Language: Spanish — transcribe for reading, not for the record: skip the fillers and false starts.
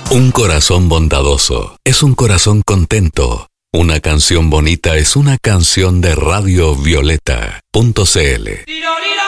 Un corazón bondadoso es un corazón contento. Una canción bonita es una canción de Radio Violeta.cl.